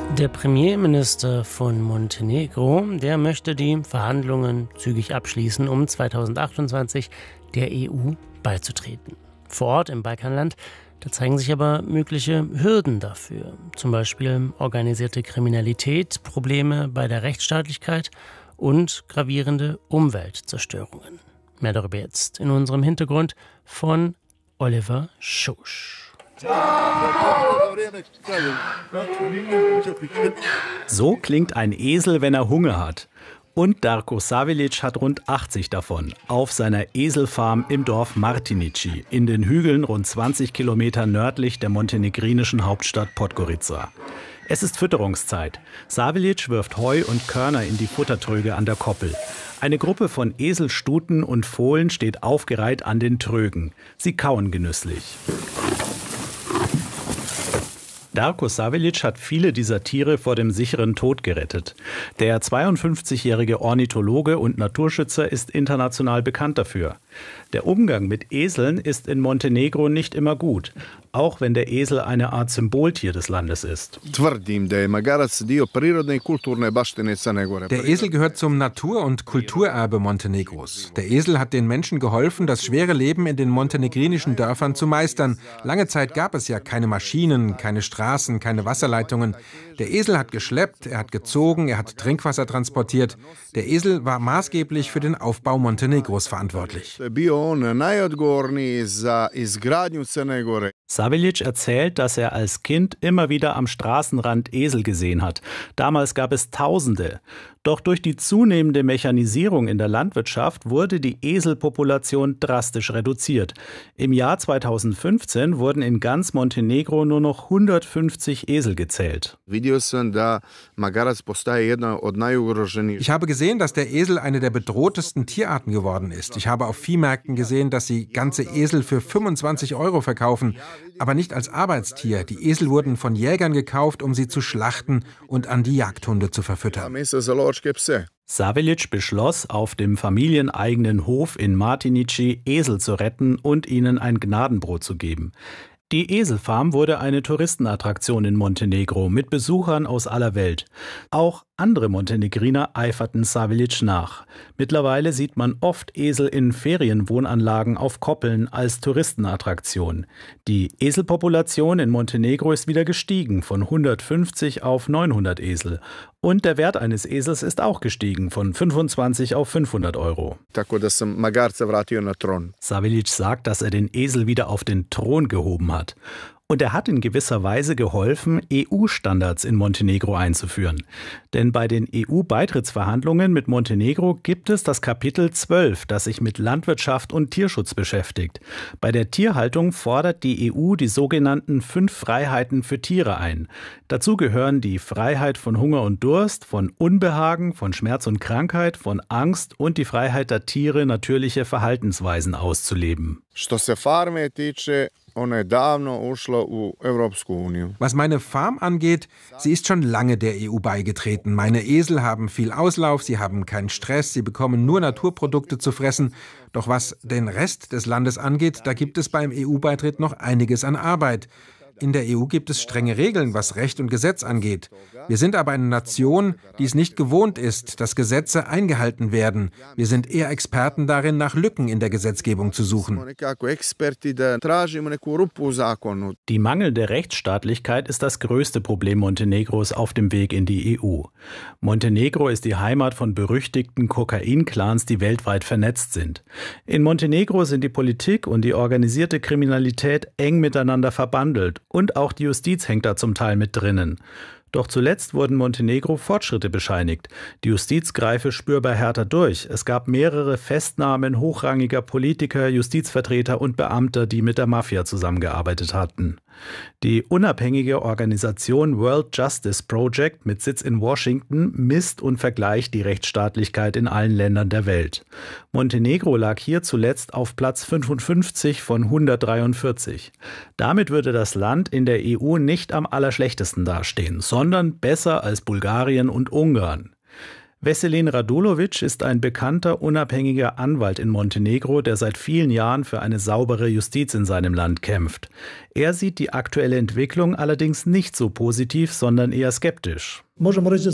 Der Premierminister von Montenegro, der möchte die Verhandlungen zügig abschließen, um 2028 der EU beizutreten. Vor Ort im Balkanland, da zeigen sich aber mögliche Hürden dafür. Zum Beispiel organisierte Kriminalität, Probleme bei der Rechtsstaatlichkeit und gravierende Umweltzerstörungen. Mehr darüber jetzt in unserem Hintergrund von Oliver Schosch. So klingt ein Esel, wenn er Hunger hat. Und Darko Savilic hat rund 80 davon auf seiner Eselfarm im Dorf Martinici in den Hügeln rund 20 Kilometer nördlich der montenegrinischen Hauptstadt Podgorica. Es ist Fütterungszeit. Savilic wirft Heu und Körner in die Futtertröge an der Koppel. Eine Gruppe von Eselstuten und Fohlen steht aufgereiht an den Trögen. Sie kauen genüsslich. Darko Savilic hat viele dieser Tiere vor dem sicheren Tod gerettet. Der 52-jährige Ornithologe und Naturschützer ist international bekannt dafür. Der Umgang mit Eseln ist in Montenegro nicht immer gut, auch wenn der Esel eine Art Symboltier des Landes ist. Der Esel gehört zum Natur- und Kulturerbe Montenegros. Der Esel hat den Menschen geholfen, das schwere Leben in den montenegrinischen Dörfern zu meistern. Lange Zeit gab es ja keine Maschinen, keine Straßen, keine Wasserleitungen. Der Esel hat geschleppt, er hat gezogen, er hat Trinkwasser transportiert. Der Esel war maßgeblich für den Aufbau Montenegros verantwortlich. Savilic erzählt, dass er als Kind immer wieder am Straßenrand Esel gesehen hat. Damals gab es Tausende. Doch durch die zunehmende Mechanisierung in der Landwirtschaft wurde die Eselpopulation drastisch reduziert. Im Jahr 2015 wurden in ganz Montenegro nur noch 150 Esel gezählt. Ich habe gesehen, dass der Esel eine der bedrohtesten Tierarten geworden ist. Ich habe auf Viehmärkten gesehen, dass sie ganze Esel für 25 € verkaufen, aber nicht als Arbeitstier. Die Esel wurden von Jägern gekauft, um sie zu schlachten und an die Jagdhunde zu verfüttern. Savilic beschloss, auf dem familieneigenen Hof in Martinici Esel zu retten und ihnen ein Gnadenbrot zu geben. Die Eselfarm wurde eine Touristenattraktion in Montenegro mit Besuchern aus aller Welt. Auch andere Montenegriner eiferten Savilic nach. Mittlerweile sieht man oft Esel in Ferienwohnanlagen auf Koppeln als Touristenattraktion. Die Eselpopulation in Montenegro ist wieder gestiegen von 150 auf 900 Esel. Und der Wert eines Esels ist auch gestiegen von 25 auf 500 €. Savilic sagt, dass er den Esel wieder auf den Thron gehoben hat. Und er hat in gewisser Weise geholfen, EU-Standards in Montenegro einzuführen. Denn bei den EU-Beitrittsverhandlungen mit Montenegro gibt es das Kapitel 12, das sich mit Landwirtschaft und Tierschutz beschäftigt. Bei der Tierhaltung fordert die EU die sogenannten 5 Freiheiten für Tiere ein. Dazu gehören die Freiheit von Hunger und Durst, von Unbehagen, von Schmerz und Krankheit, von Angst und die Freiheit der Tiere, natürliche Verhaltensweisen auszuleben. Was meine Farm angeht, sie ist schon lange der EU beigetreten. Meine Esel haben viel Auslauf, sie haben keinen Stress, sie bekommen nur Naturprodukte zu fressen. Doch was den Rest des Landes angeht, da gibt es beim EU-Beitritt noch einiges an Arbeit. In der EU gibt es strenge Regeln, was Recht und Gesetz angeht. Wir sind aber eine Nation, die es nicht gewohnt ist, dass Gesetze eingehalten werden. Wir sind eher Experten darin, nach Lücken in der Gesetzgebung zu suchen. Die mangelnde Rechtsstaatlichkeit ist das größte Problem Montenegros auf dem Weg in die EU. Montenegro ist die Heimat von berüchtigten Kokain-Clans, die weltweit vernetzt sind. In Montenegro sind die Politik und die organisierte Kriminalität eng miteinander verbandelt. Und auch die Justiz hängt da zum Teil mit drinnen. Doch zuletzt wurden Montenegro Fortschritte bescheinigt. Die Justiz greife spürbar härter durch. Es gab mehrere Festnahmen hochrangiger Politiker, Justizvertreter und Beamter, die mit der Mafia zusammengearbeitet hatten. Die unabhängige Organisation World Justice Project mit Sitz in Washington misst und vergleicht die Rechtsstaatlichkeit in allen Ländern der Welt. Montenegro lag hier zuletzt auf Platz 55 von 143. Damit würde das Land in der EU nicht am allerschlechtesten dastehen, sondern besser als Bulgarien und Ungarn. Veselin Radulovic ist ein bekannter, unabhängiger Anwalt in Montenegro, der seit vielen Jahren für eine saubere Justiz in seinem Land kämpft. Er sieht die aktuelle Entwicklung allerdings nicht so positiv, sondern eher skeptisch. Wir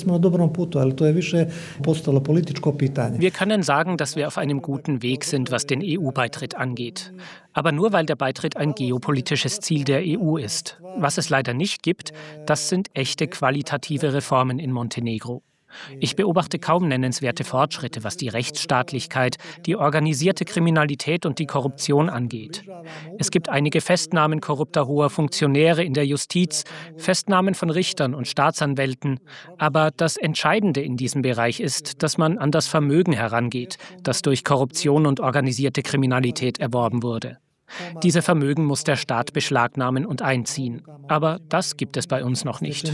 können sagen, dass wir auf einem guten Weg sind, was den EU-Beitritt angeht. Aber nur weil der Beitritt ein geopolitisches Ziel der EU ist. Was es leider nicht gibt, das sind echte qualitative Reformen in Montenegro. Ich beobachte kaum nennenswerte Fortschritte, was die Rechtsstaatlichkeit, die organisierte Kriminalität und die Korruption angeht. Es gibt einige Festnahmen korrupter hoher Funktionäre in der Justiz, Festnahmen von Richtern und Staatsanwälten. Aber das Entscheidende in diesem Bereich ist, dass man an das Vermögen herangeht, das durch Korruption und organisierte Kriminalität erworben wurde. Diese Vermögen muss der Staat beschlagnahmen und einziehen. Aber das gibt es bei uns noch nicht.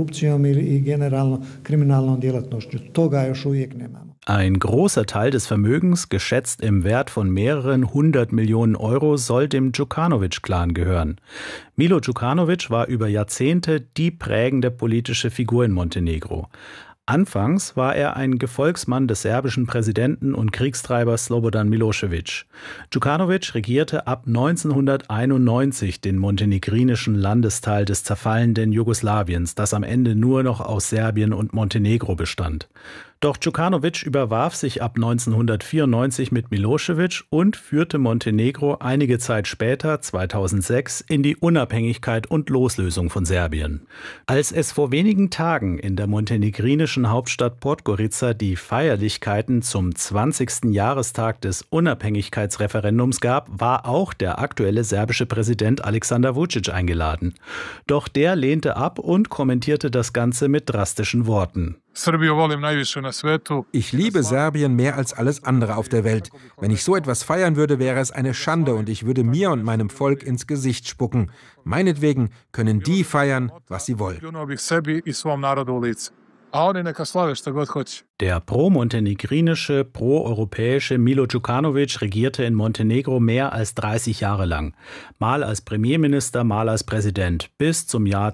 Ein großer Teil des Vermögens, geschätzt im Wert von mehreren 100 Millionen Euro, soll dem Djukanovic-Clan gehören. Milo Djukanovic war über Jahrzehnte die prägende politische Figur in Montenegro. Anfangs war er ein Gefolgsmann des serbischen Präsidenten und Kriegstreibers Slobodan Milošević. Djukanovic regierte ab 1991 den montenegrinischen Landesteil des zerfallenden Jugoslawiens, das am Ende nur noch aus Serbien und Montenegro bestand. Doch Djukanovic überwarf sich ab 1994 mit Milošević und führte Montenegro einige Zeit später, 2006, in die Unabhängigkeit und Loslösung von Serbien. Als es vor wenigen Tagen in der montenegrinischen Hauptstadt Podgorica die Feierlichkeiten zum 20. Jahrestag des Unabhängigkeitsreferendums gab, war auch der aktuelle serbische Präsident Aleksandar Vučić eingeladen. Doch der lehnte ab und kommentierte das Ganze mit drastischen Worten. Ich liebe Serbien mehr als alles andere auf der Welt. Wenn ich so etwas feiern würde, wäre es eine Schande und ich würde mir und meinem Volk ins Gesicht spucken. Meinetwegen können die feiern, was sie wollen. Der pro-montenegrinische, pro-europäische Milo Djukanovic regierte in Montenegro mehr als 30 Jahre lang. Mal als Premierminister, mal als Präsident, bis zum Jahr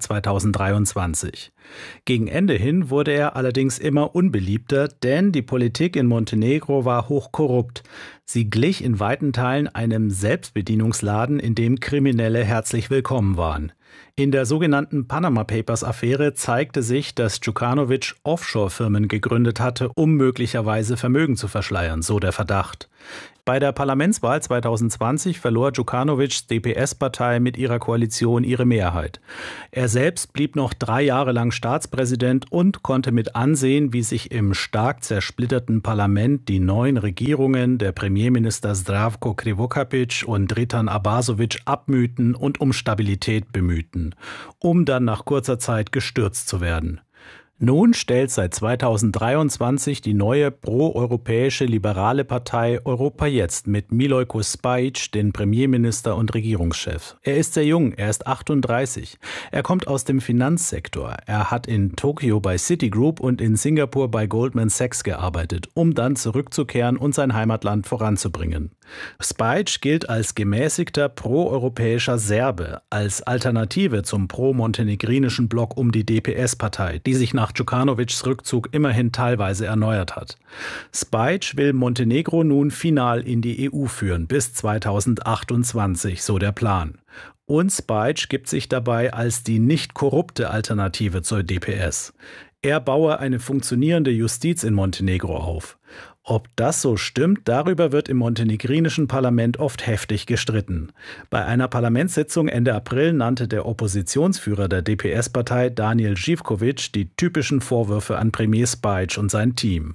2023. Gegen Ende hin wurde er allerdings immer unbeliebter, denn die Politik in Montenegro war hochkorrupt. Sie glich in weiten Teilen einem Selbstbedienungsladen, in dem Kriminelle herzlich willkommen waren. In der sogenannten Panama Papers-Affäre zeigte sich, dass Djukanovic Offshore-Firmen gegründet hatte, um möglicherweise Vermögen zu verschleiern, so der Verdacht. Bei der Parlamentswahl 2020 verlor Djukanovics DPS-Partei mit ihrer Koalition ihre Mehrheit. Er selbst blieb noch 3 Jahre lang Staatspräsident und konnte mit ansehen, wie sich im stark zersplitterten Parlament die neuen Regierungen der Premierminister Zdravko Krivokapić und Dritan Abazović abmühten und um Stabilität bemühten, um dann nach kurzer Zeit gestürzt zu werden. Nun stellt seit 2023 die neue pro-europäische liberale Partei Europa Jetzt mit Milojko Spajic den Premierminister und Regierungschef. Er ist sehr jung, er ist 38. Er kommt aus dem Finanzsektor. Er hat in Tokio bei Citigroup und in Singapur bei Goldman Sachs gearbeitet, um dann zurückzukehren und sein Heimatland voranzubringen. Spajic gilt als gemäßigter pro-europäischer Serbe, als Alternative zum pro-montenegrinischen Block um die DPS-Partei, die sich nach Djukanovics Rückzug immerhin teilweise erneuert hat. Spajic will Montenegro nun final in die EU führen, bis 2028, so der Plan. Und Spajic gibt sich dabei als die nicht korrupte Alternative zur DPS. Er baue eine funktionierende Justiz in Montenegro auf. Ob das so stimmt, darüber wird im montenegrinischen Parlament oft heftig gestritten. Bei einer Parlamentssitzung Ende April nannte der Oppositionsführer der DPS-Partei Daniel Živković die typischen Vorwürfe an Premijer Spajic und sein Team.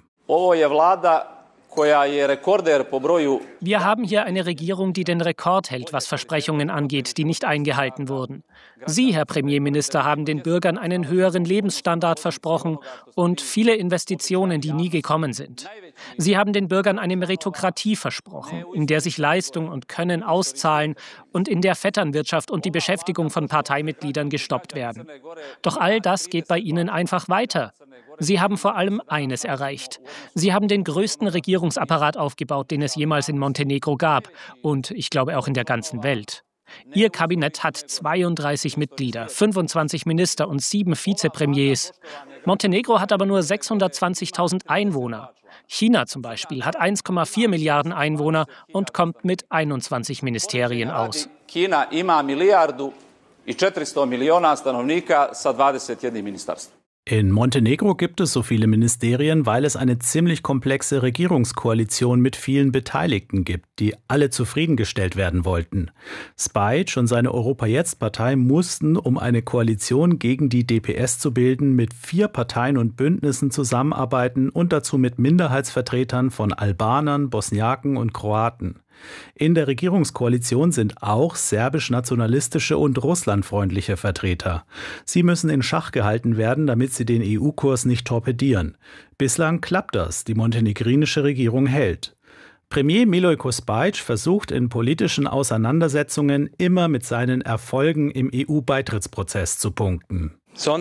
Wir haben hier eine Regierung, die den Rekord hält, was Versprechungen angeht, die nicht eingehalten wurden. Sie, Herr Premierminister, haben den Bürgern einen höheren Lebensstandard versprochen und viele Investitionen, die nie gekommen sind. Sie haben den Bürgern eine Meritokratie versprochen, in der sich Leistung und Können auszahlen und in der Vetternwirtschaft und die Beschäftigung von Parteimitgliedern gestoppt werden. Doch all das geht bei Ihnen einfach weiter. Sie haben vor allem eines erreicht. Sie haben den größten Regierungsapparat aufgebaut, den es jemals in Montenegro gab und ich glaube auch in der ganzen Welt. Ihr Kabinett hat 32 Mitglieder, 25 Minister und 7 Vizepremiers. Montenegro hat aber nur 620.000 Einwohner. China zum Beispiel hat 1,4 Milliarden Einwohner und kommt mit 21 Ministerien aus. China ima milijardu I 400 miliona stanovnika sa 21 ministarstvom. In Montenegro gibt es so viele Ministerien, weil es eine ziemlich komplexe Regierungskoalition mit vielen Beteiligten gibt, die alle zufriedengestellt werden wollten. Spajic und seine Europa-Jetzt-Partei mussten, um eine Koalition gegen die DPS zu bilden, mit 4 Parteien und Bündnissen zusammenarbeiten und dazu mit Minderheitsvertretern von Albanern, Bosniaken und Kroaten. In der Regierungskoalition sind auch serbisch-nationalistische und russlandfreundliche Vertreter. Sie müssen in Schach gehalten werden, damit sie den EU-Kurs nicht torpedieren. Bislang klappt das, die montenegrinische Regierung hält. Premier Milojko Spajic versucht in politischen Auseinandersetzungen immer mit seinen Erfolgen im EU-Beitrittsprozess zu punkten.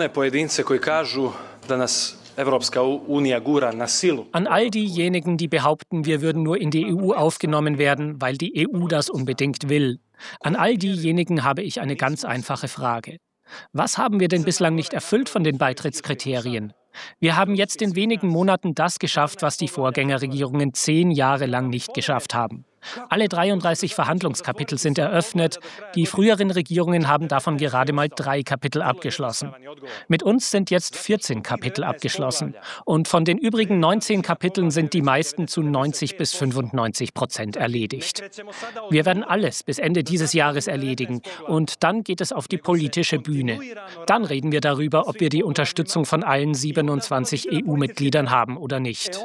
An all diejenigen, die behaupten, wir würden nur in die EU aufgenommen werden, weil die EU das unbedingt will. An all diejenigen habe ich eine ganz einfache Frage. Was haben wir denn bislang nicht erfüllt von den Beitrittskriterien? Wir haben jetzt in wenigen Monaten das geschafft, was die Vorgängerregierungen 10 Jahre lang nicht geschafft haben. Alle 33 Verhandlungskapitel sind eröffnet. Die früheren Regierungen haben davon gerade mal 3 Kapitel abgeschlossen. Mit uns sind jetzt 14 Kapitel abgeschlossen. Und von den übrigen 19 Kapiteln sind die meisten zu 90-95% erledigt. Wir werden alles bis Ende dieses Jahres erledigen. Und dann geht es auf die politische Bühne. Dann reden wir darüber, ob wir die Unterstützung von allen 27 EU-Mitgliedern haben oder nicht.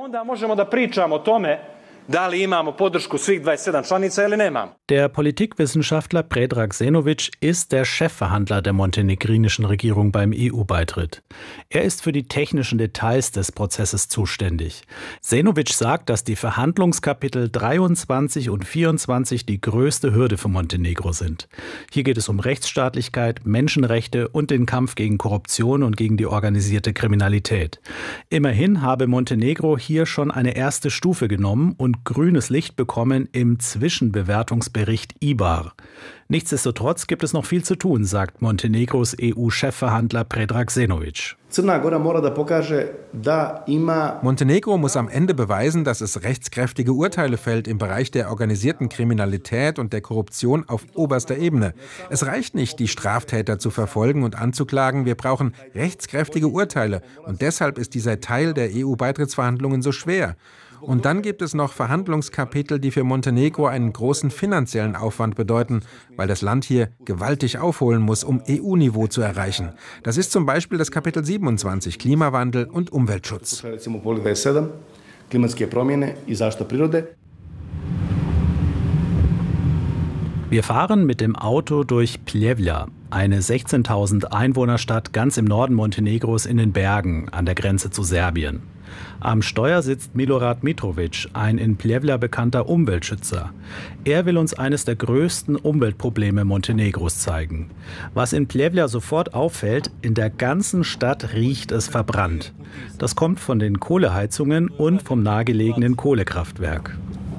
Der Politikwissenschaftler Predrag Senovic ist der Chefverhandler der montenegrinischen Regierung beim EU-Beitritt. Er ist für die technischen Details des Prozesses zuständig. Senovic sagt, dass die Verhandlungskapitel 23 und 24 die größte Hürde für Montenegro sind. Hier geht es um Rechtsstaatlichkeit, Menschenrechte und den Kampf gegen Korruption und gegen die organisierte Kriminalität. Immerhin habe Montenegro hier schon eine erste Stufe genommen und grünes Licht bekommen im Zwischenbewertungsbericht IBAR. Nichtsdestotrotz gibt es noch viel zu tun, sagt Montenegros EU-Chefverhandler Predrag Senovic. Montenegro muss am Ende beweisen, dass es rechtskräftige Urteile fällt im Bereich der organisierten Kriminalität und der Korruption auf oberster Ebene. Es reicht nicht, die Straftäter zu verfolgen und anzuklagen. Wir brauchen rechtskräftige Urteile. Und deshalb ist dieser Teil der EU-Beitrittsverhandlungen so schwer. Und dann gibt es noch Verhandlungskapitel, die für Montenegro einen großen finanziellen Aufwand bedeuten, weil das Land hier gewaltig aufholen muss, um EU-Niveau zu erreichen. Das ist zum Beispiel das Kapitel 27, Klimawandel und Umweltschutz. Wir fahren mit dem Auto durch Pljevlja, eine 16.000 Einwohnerstadt ganz im Norden Montenegros in den Bergen an der Grenze zu Serbien. Am Steuer sitzt Milorad Mitrovic, ein in Pljevlja bekannter Umweltschützer. Er will uns eines der größten Umweltprobleme Montenegros zeigen. Was in Pljevlja sofort auffällt, in der ganzen Stadt riecht es verbrannt. Das kommt von den Kohleheizungen und vom nahegelegenen Kohlekraftwerk.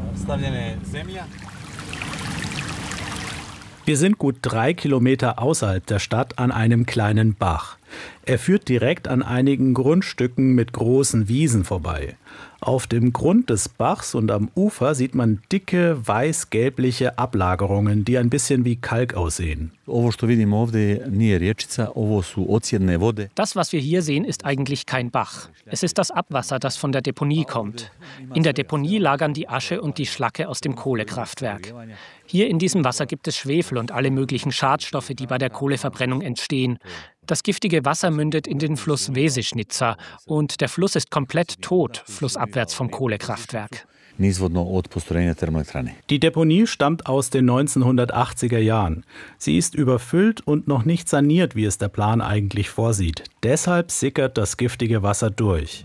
Wir sind gut 3 Kilometer außerhalb der Stadt an einem kleinen Bach. Er führt direkt an einigen Grundstücken mit großen Wiesen vorbei. Auf dem Grund des Bachs und am Ufer sieht man dicke, weiß-gelbliche Ablagerungen, die ein bisschen wie Kalk aussehen. Das, was wir hier sehen, ist eigentlich kein Bach. Es ist das Abwasser, das von der Deponie kommt. In der Deponie lagern die Asche und die Schlacke aus dem Kohlekraftwerk. Hier in diesem Wasser gibt es Schwefel und alle möglichen Schadstoffe, die bei der Kohleverbrennung entstehen. Das giftige Wasser mündet in den Fluss Vezišnica und der Fluss ist komplett tot, flussabwärts vom Kohlekraftwerk. Die Deponie stammt aus den 1980er Jahren. Sie ist überfüllt und noch nicht saniert, wie es der Plan eigentlich vorsieht. Deshalb sickert das giftige Wasser durch.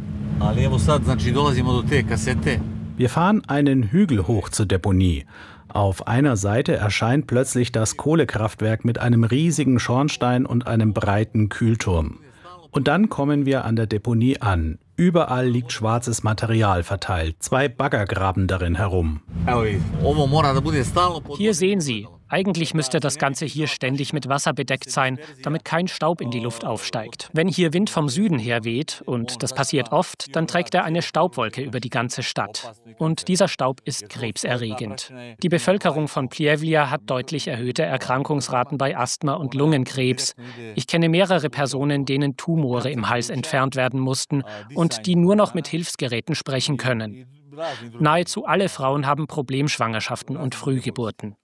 Wir fahren einen Hügel hoch zur Deponie. Auf einer Seite erscheint plötzlich das Kohlekraftwerk mit einem riesigen Schornstein und einem breiten Kühlturm. Und dann kommen wir an der Deponie an. Überall liegt schwarzes Material verteilt. 2 Bagger graben darin herum. Hier sehen Sie, Eigentlich müsste das Ganze hier ständig mit Wasser bedeckt sein, damit kein Staub in die Luft aufsteigt. Wenn hier Wind vom Süden her weht, und das passiert oft, dann trägt er eine Staubwolke über die ganze Stadt. Und dieser Staub ist krebserregend. Die Bevölkerung von Pljevlja hat deutlich erhöhte Erkrankungsraten bei Asthma und Lungenkrebs. Ich kenne mehrere Personen, denen Tumore im Hals entfernt werden mussten und die nur noch mit Hilfsgeräten sprechen können. Nahezu alle Frauen haben Problemschwangerschaften und Frühgeburten.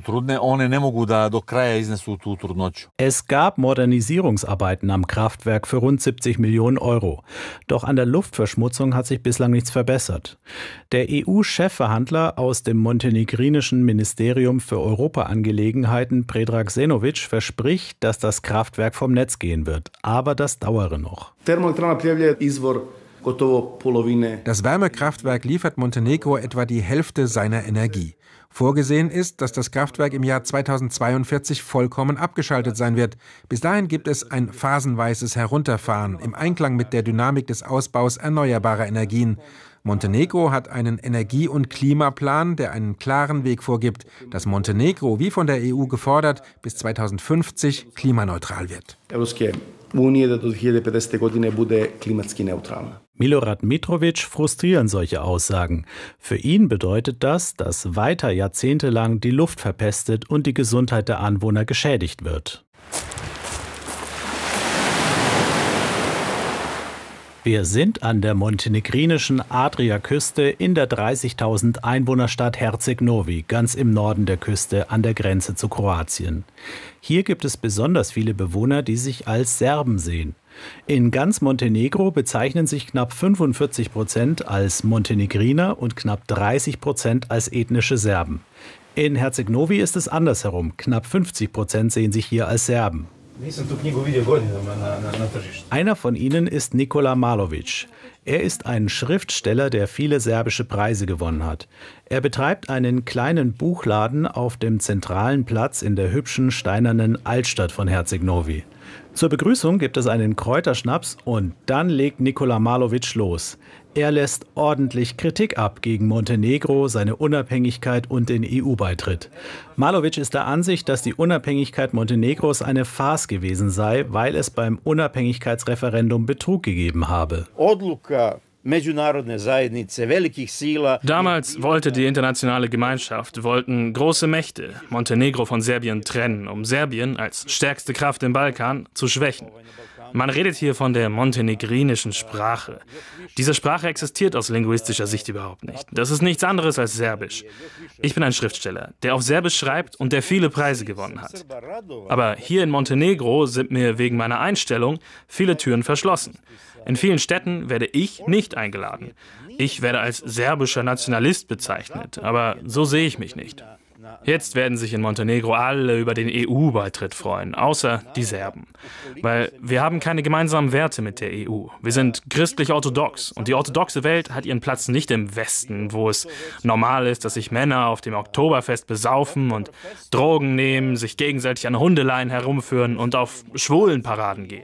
Es gab Modernisierungsarbeiten am Kraftwerk für rund 70 Millionen Euro. Doch an der Luftverschmutzung hat sich bislang nichts verbessert. Der EU-Chefverhandler aus dem montenegrinischen Ministerium für Europaangelegenheiten, Predrag Senovic, verspricht, dass das Kraftwerk vom Netz gehen wird. Aber das dauere noch. Das Wärmekraftwerk liefert Montenegro etwa die Hälfte seiner Energie. Vorgesehen ist, dass das Kraftwerk im Jahr 2042 vollkommen abgeschaltet sein wird. Bis dahin gibt es ein phasenweises Herunterfahren im Einklang mit der Dynamik des Ausbaus erneuerbarer Energien. Montenegro hat einen Energie- und Klimaplan, der einen klaren Weg vorgibt, dass Montenegro, wie von der EU gefordert, bis 2050 klimaneutral wird. Milorad Mitrovic frustrieren solche Aussagen. Für ihn bedeutet das, dass weiter jahrzehntelang die Luft verpestet und die Gesundheit der Anwohner geschädigt wird. Wir sind an der montenegrinischen Adriaküste in der 30.000 Einwohnerstadt Herceg Novi, ganz im Norden der Küste an der Grenze zu Kroatien. Hier gibt es besonders viele Bewohner, die sich als Serben sehen. In ganz Montenegro bezeichnen sich knapp 45% als Montenegriner und knapp 30% als ethnische Serben. In Herceg Novi ist es andersherum. Knapp 50% sehen sich hier als Serben. Einer von ihnen ist Nikola Malovic. Er ist ein Schriftsteller, der viele serbische Preise gewonnen hat. Er betreibt einen kleinen Buchladen auf dem zentralen Platz in der hübschen steinernen Altstadt von Herceg Novi. Zur Begrüßung gibt es einen Kräuterschnaps und dann legt Nikola Malovic los. Er lässt ordentlich Kritik ab gegen Montenegro, seine Unabhängigkeit und den EU-Beitritt. Malovic ist der Ansicht, dass die Unabhängigkeit Montenegros eine Farce gewesen sei, weil es beim Unabhängigkeitsreferendum Betrug gegeben habe. Damals wollte die internationale Gemeinschaft, wollten große Mächte Montenegro von Serbien trennen, um Serbien als stärkste Kraft im Balkan zu schwächen. Man redet hier von der montenegrinischen Sprache. Diese Sprache existiert aus linguistischer Sicht überhaupt nicht. Das ist nichts anderes als Serbisch. Ich bin ein Schriftsteller, der auf Serbisch schreibt und der viele Preise gewonnen hat. Aber hier in Montenegro sind mir wegen meiner Einstellung viele Türen verschlossen. In vielen Städten werde ich nicht eingeladen. Ich werde als serbischer Nationalist bezeichnet, aber so sehe ich mich nicht. Jetzt werden sich in Montenegro alle über den EU-Beitritt freuen, außer die Serben. Weil wir haben keine gemeinsamen Werte mit der EU. Wir sind christlich-orthodox und die orthodoxe Welt hat ihren Platz nicht im Westen, wo es normal ist, dass sich Männer auf dem Oktoberfest besaufen und Drogen nehmen, sich gegenseitig an Hundeleien herumführen und auf Schwulenparaden gehen.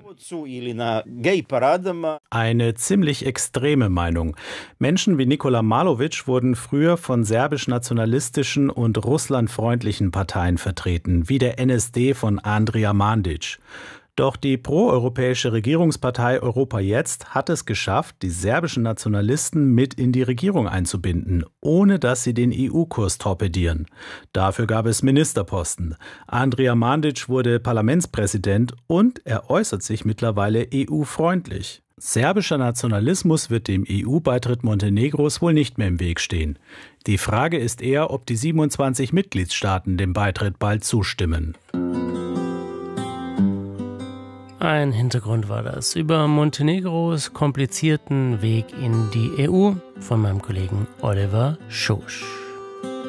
Eine ziemlich extreme Meinung. Menschen wie Nikola Malovic wurden früher von serbisch-nationalistischen und russlandfreundlichen Parteien vertreten, wie der NSD von Andrija Mandić. Doch die proeuropäische Regierungspartei Europa Jetzt hat es geschafft, die serbischen Nationalisten mit in die Regierung einzubinden, ohne dass sie den EU-Kurs torpedieren. Dafür gab es Ministerposten. Andrija Mandić wurde Parlamentspräsident und er äußert sich mittlerweile EU-freundlich. Serbischer Nationalismus wird dem EU-Beitritt Montenegros wohl nicht mehr im Weg stehen. Die Frage ist eher, ob die 27 Mitgliedstaaten dem Beitritt bald zustimmen. Ein Hintergrund war das über Montenegros komplizierten Weg in die EU von meinem Kollegen Oliver Schosch.